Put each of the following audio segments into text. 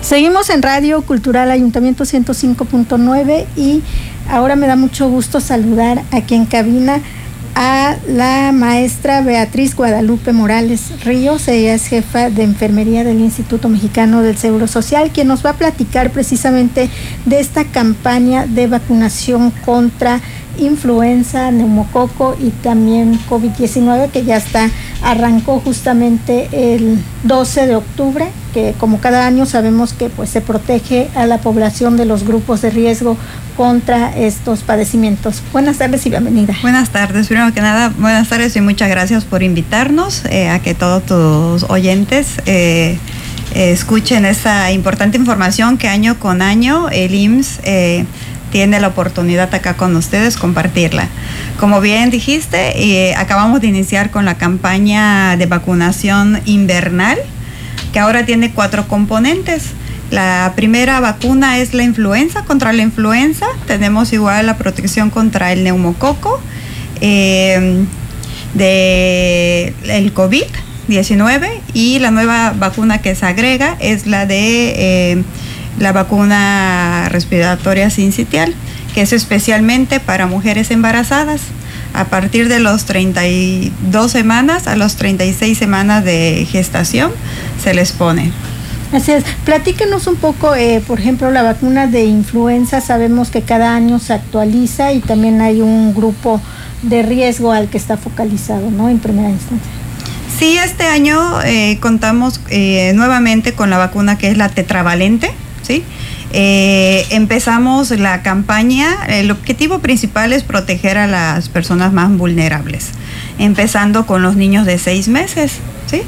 Seguimos en Radio Cultural Ayuntamiento 105.9 y ahora me da mucho gusto saludar aquí en cabina a la maestra Beatriz Guadalupe Morales Ríos. Ella es jefa de enfermería del Instituto Mexicano del Seguro Social, quien nos va a platicar precisamente de esta campaña de vacunación contra influenza, neumococo y también COVID-19 que ya arrancó justamente el 12 de octubre, que como cada año sabemos que pues se protege a la población de los grupos de riesgo contra estos padecimientos. Buenas tardes y bienvenida. Buenas tardes, primero que nada, buenas tardes y muchas gracias por invitarnos a que todos tus oyentes escuchen esa importante información que año con año el IMSS tiene la oportunidad acá con ustedes compartirla. Como bien dijiste, acabamos de iniciar con la campaña de vacunación invernal, que ahora tiene 4 componentes. La primera vacuna es la influenza, contra la influenza. Tenemos igual la protección contra el neumococo, del COVID-19, y la nueva vacuna que se agrega es la de la vacuna respiratoria sincitial, que es especialmente para mujeres embarazadas a partir de los 32 semanas a los 36 semanas de gestación se les pone. Así es. Platíquenos un poco, por ejemplo, la vacuna de influenza. Sabemos que cada año se actualiza y también hay un grupo de riesgo al que está focalizado, ¿no? En primera instancia. Sí, este año contamos nuevamente con la vacuna que es la tetravalente, ¿sí? Empezamos la campaña. El objetivo principal es proteger a las personas más vulnerables, empezando con los niños de 6 meses, ¿sí?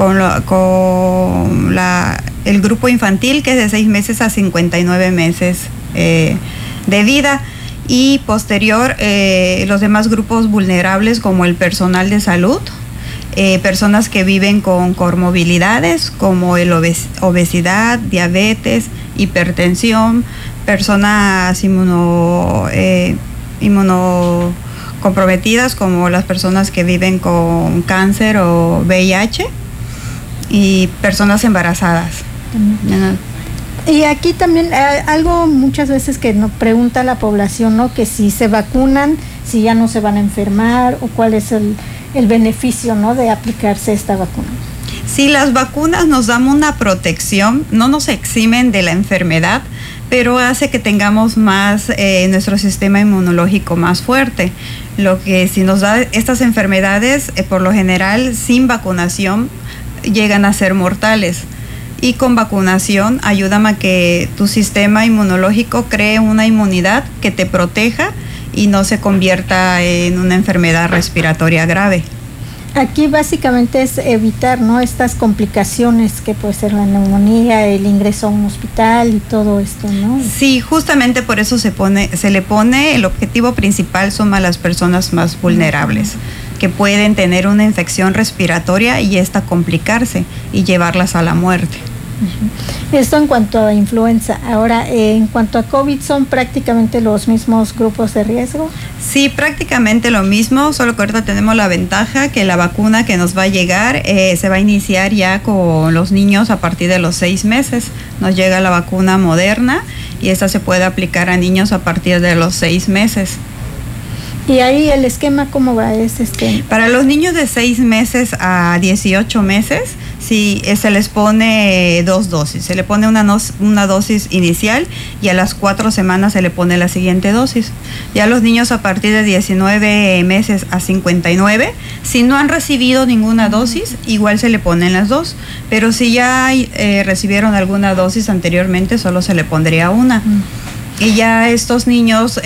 El grupo infantil, que es de 6 meses a 59 meses de vida, y posterior los demás grupos vulnerables como el personal de salud, personas que viven con comorbilidades como obesidad, diabetes, hipertensión, personas inmunocomprometidas como las personas que viven con cáncer o VIH, y personas embarazadas. Y aquí también algo muchas veces que nos pregunta la población, ¿no? Que si se vacunan, si ya no se van a enfermar, o cuál es el beneficio, ¿no? De aplicarse esta vacuna. Sí, las vacunas nos dan una protección, no nos eximen de la enfermedad, pero hace que tengamos más nuestro sistema inmunológico más fuerte. Lo que si nos da estas enfermedades, por lo general, sin vacunación, llegan a ser mortales. Y con vacunación ayudan a que tu sistema inmunológico cree una inmunidad que te proteja y no se convierta en una enfermedad respiratoria grave. Aquí básicamente es evitar, ¿no? Estas complicaciones que puede ser la neumonía, el ingreso a un hospital y todo esto, ¿no? Sí, justamente por eso se le pone el objetivo principal son a las personas más vulnerables, que pueden tener una infección respiratoria y esta complicarse y llevarlas a la muerte. Esto en cuanto a influenza. Ahora, en cuanto a COVID, ¿son prácticamente los mismos grupos de riesgo? Sí, prácticamente lo mismo, solo que ahorita tenemos la ventaja que la vacuna que nos va a llegar se va a iniciar ya con los niños a partir de los 6 meses. Nos llega la vacuna Moderna y esta se puede aplicar a niños a partir de los 6 meses. ¿Y ahí el esquema cómo va? Para los niños de 6 meses a 18 meses, sí, se les pone 2 dosis. Se le pone una dosis inicial y a las 4 semanas se le pone la siguiente dosis. Ya los niños a partir de 19 meses a 59, si no han recibido ninguna dosis, igual se le ponen las 2. Pero si ya recibieron alguna dosis anteriormente, solo se le pondría una. Y ya estos niños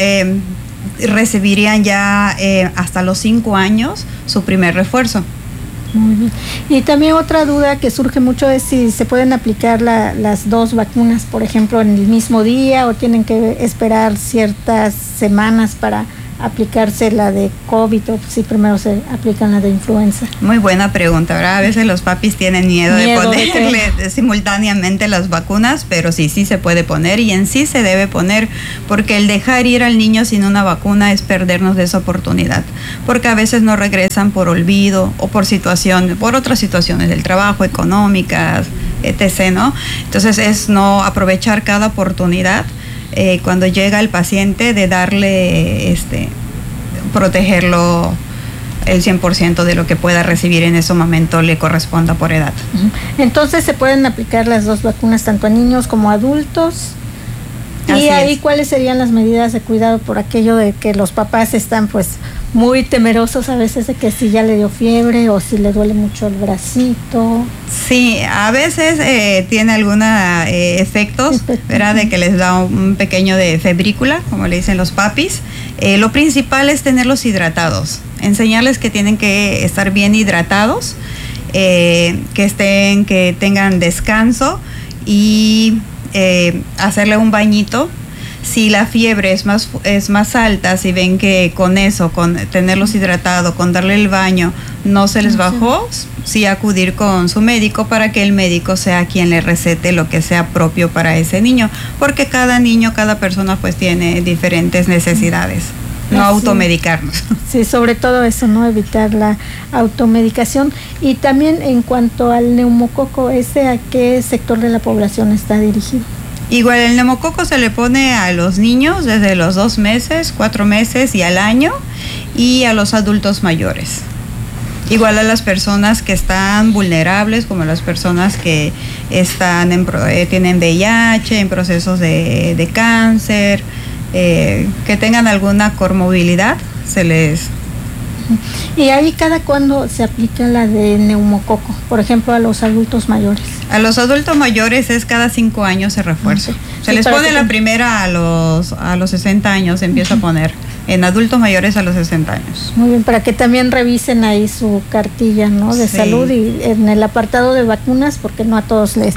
recibirían ya hasta los 5 años su primer refuerzo. Muy bien. Y también otra duda que surge mucho es si se pueden aplicar las 2 vacunas, por ejemplo, en el mismo día, o tienen que esperar ciertas semanas para aplicarse la de COVID, o si primero se aplican la de influenza. Muy buena pregunta, ¿verdad? A veces los papis tienen miedo de ponerle simultáneamente las vacunas, pero sí se puede poner, y en sí se debe poner, porque el dejar ir al niño sin una vacuna es perdernos de esa oportunidad, porque a veces no regresan por olvido o por otras situaciones del trabajo, económicas, etc., ¿no? Entonces es no aprovechar cada oportunidad cuando llega el paciente de darle, protegerlo el 100% de lo que pueda recibir en ese momento le corresponda por edad. Entonces se pueden aplicar las dos vacunas tanto a niños como a adultos. Así y ahí es. ¿Cuáles serían las medidas de cuidado por aquello de que los papás están pues muy temerosos a veces de que si ya le dio fiebre o si le duele mucho el bracito? Sí, a veces tiene algunos efectos, ¿verdad? De que les da un pequeño de febrícula, como le dicen los papis. Lo principal es tenerlos hidratados, enseñarles que tienen que estar bien hidratados, que tengan descanso y hacerle un bañito. Si la fiebre es más alta, si ven que con tenerlos hidratados, con darle el baño, no se les bajó, sí acudir con su médico para que el médico sea quien le recete lo que sea propio para ese niño, porque cada niño, cada persona pues tiene diferentes necesidades. No automedicarnos. Sí, sobre todo eso, ¿no? Evitar la automedicación. Y también en cuanto al neumococo, ¿a qué sector de la población está dirigido? Igual el neumococo se le pone a los niños desde los 2 meses, 4 meses y al año, y a los adultos mayores. Igual a las personas que están vulnerables, como las personas que tienen VIH, en procesos de cáncer, que tengan alguna comorbilidad, se les... ¿Y ahí cada cuándo se aplica la de neumococo? Por ejemplo, a los adultos mayores. A los adultos mayores es cada 5 años se refuerza. Se les pone la primera a los 60 años, se empieza a poner. En adultos mayores a los 60 años. Muy bien, para que también revisen ahí su cartilla, ¿no? De salud, y en el apartado de vacunas, porque no a todos les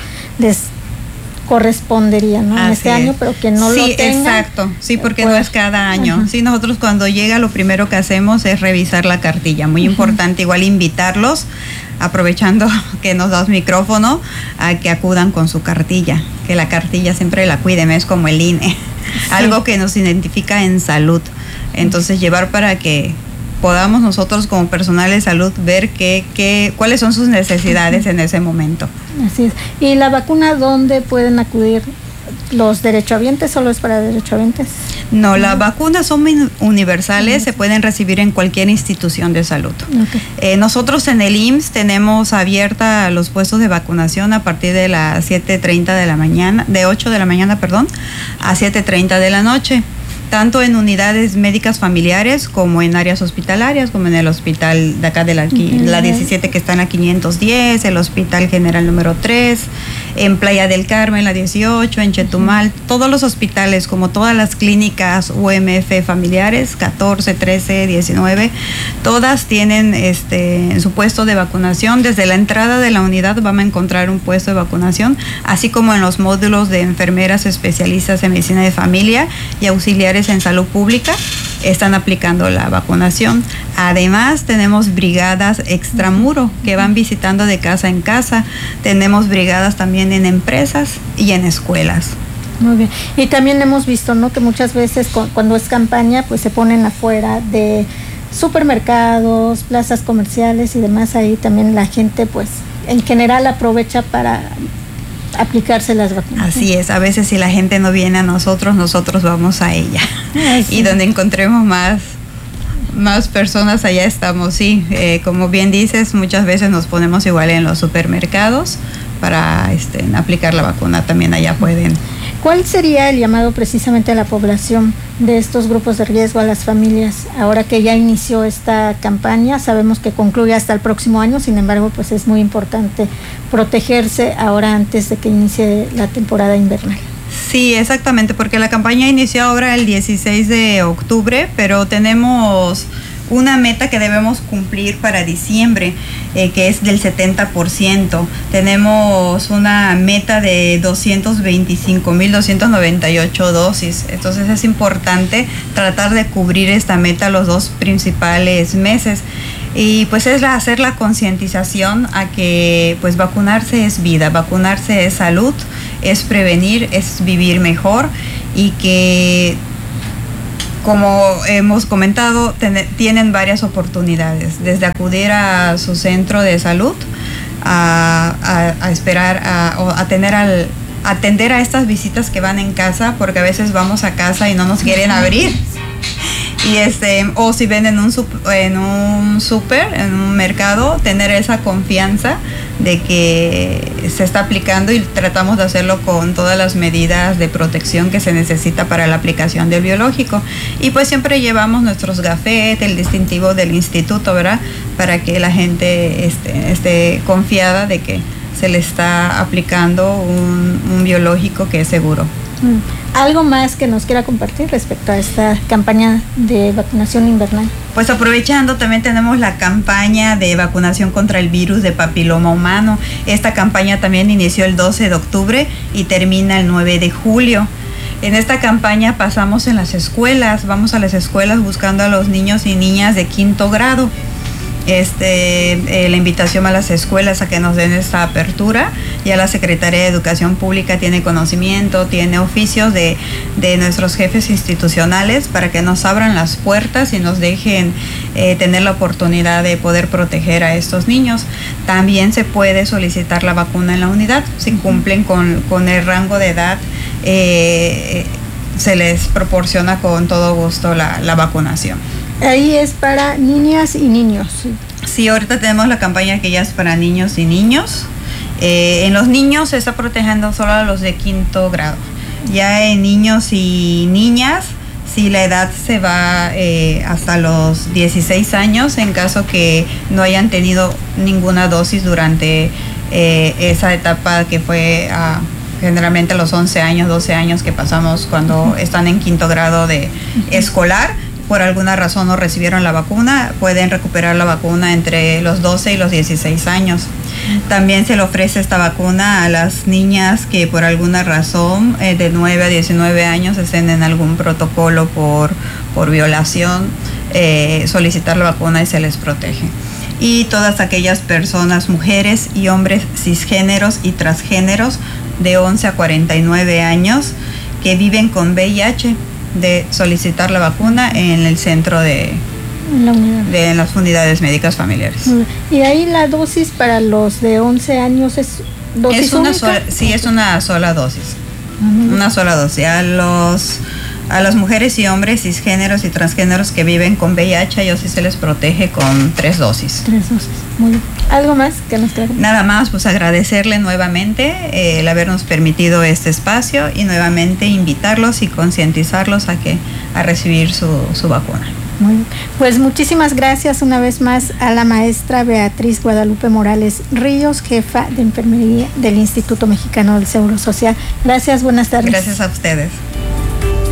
correspondería, ¿no? En este año, pero que no lo tenga. Sí, exacto. Sí, porque no es cada año. Ajá. Sí, nosotros cuando llega lo primero que hacemos es revisar la cartilla. Muy importante, igual invitarlos, aprovechando que nos das micrófono, a que acudan con su cartilla. Que la cartilla siempre la cuiden, es como el INE. Sí. Algo que nos identifica en salud. Entonces llevar para que podamos nosotros como personal de salud ver cuáles son sus necesidades en ese momento. Así es. ¿Y la vacuna dónde pueden acudir? ¿Los derechohabientes solo es para derechohabientes? No, las vacunas son universales, se pueden recibir en cualquier institución de salud. Okay. Nosotros en el IMSS tenemos abierta los puestos de vacunación a partir de las 7:30 de la mañana, de 8 de la mañana, a 7:30 de la noche. Tanto en unidades médicas familiares como en áreas hospitalarias, como en el hospital de acá de la 17 que está en la 510, el hospital general número 3, en Playa del Carmen, la 18, en Chetumal, todos los hospitales, como todas las clínicas UMF familiares, 14, 13, 19, todas tienen en su puesto de vacunación. Desde la entrada de la unidad van a encontrar un puesto de vacunación, así como en los módulos de enfermeras especialistas en medicina de familia y auxiliares en salud pública están aplicando la vacunación. Además tenemos brigadas extramuro que van visitando de casa en casa. Tenemos brigadas también en empresas y en escuelas. Muy bien. Y también hemos visto, ¿no?, que muchas veces cuando es campaña pues se ponen afuera de supermercados, plazas comerciales y demás. Ahí también la gente pues en general aprovecha para aplicarse las vacunas. Así es, a veces si la gente no viene a nosotros vamos a ella. Sí. Y donde encontremos más personas, allá estamos. Sí, como bien dices, muchas veces nos ponemos igual en los supermercados para aplicar la vacuna, también allá pueden. ¿Cuál sería el llamado precisamente a la población de estos grupos de riesgo, a las familias, ahora que ya inició esta campaña? Sabemos que concluye hasta el próximo año, sin embargo, pues es muy importante protegerse ahora antes de que inicie la temporada invernal. Sí, exactamente, porque la campaña inició ahora el 16 de octubre, pero tenemos una meta que debemos cumplir para diciembre, que es del 70%. Tenemos una meta de 225,298 dosis. Entonces es importante tratar de cubrir esta meta los 2 principales meses. Y pues es hacer la concientización a que pues vacunarse es vida, vacunarse es salud, es prevenir, es vivir mejor, y que, como hemos comentado, tienen varias oportunidades, desde acudir a su centro de salud a esperar o atender a estas visitas que van en casa, porque a veces vamos a casa y no nos quieren abrir. Y o si ven en un súper, en un mercado, tener esa confianza de que se está aplicando, y tratamos de hacerlo con todas las medidas de protección que se necesita para la aplicación del biológico. Y pues siempre llevamos nuestros gafetes, el distintivo del instituto, ¿verdad? Para que la gente esté confiada de que se le está aplicando un biológico que es seguro. ¿Algo más que nos quiera compartir respecto a esta campaña de vacunación invernal? Pues aprovechando, también tenemos la campaña de vacunación contra el virus de papiloma humano. Esta campaña también inició el 12 de octubre y termina el 9 de julio. En esta campaña pasamos en las escuelas, vamos a las escuelas buscando a los niños y niñas de 5º grado. La invitación a las escuelas a que nos den esta apertura. Ya la Secretaría de Educación Pública tiene conocimiento, tiene oficios de nuestros jefes institucionales para que nos abran las puertas y nos dejen tener la oportunidad de poder proteger a estos niños. También se puede solicitar la vacuna en la unidad. Si cumplen con el rango de edad, se les proporciona con todo gusto la vacunación. Ahí es para niñas y niños. Sí, ahorita tenemos la campaña que ya es para niños y niños. En los niños se está protegiendo solo a los de 5º grado. Ya en niños y niñas, sí, la edad se va hasta los 16 años en caso que no hayan tenido ninguna dosis durante esa etapa que fue generalmente a los 11 años, 12 años que pasamos cuando están en 5º grado de escolar. Por alguna razón no recibieron la vacuna, pueden recuperar la vacuna entre los 12 y los 16 años. También se le ofrece esta vacuna a las niñas que por alguna razón de 9 a 19 años estén en algún protocolo por violación, solicitar la vacuna y se les protege. Y todas aquellas personas, mujeres y hombres cisgéneros y transgéneros de 11 a 49 años que viven con VIH, de solicitar la vacuna en el centro de las unidades médicas familiares. Y ahí la dosis para los de 11 años es dosis única. Sí, es una sola dosis. Una sola dosis. A las mujeres y hombres cisgéneros y transgéneros que viven con VIH, a ellos sí se les protege con 3 dosis. 3 dosis. Muy bien. ¿Algo más que nos quede? Nada más, pues agradecerle nuevamente el habernos permitido este espacio y nuevamente invitarlos y concientizarlos a recibir su vacuna. Muy bien. Pues muchísimas gracias una vez más a la maestra Beatriz Guadalupe Morales Ríos, jefa de enfermería del Instituto Mexicano del Seguro Social. Gracias, buenas tardes. Gracias a ustedes.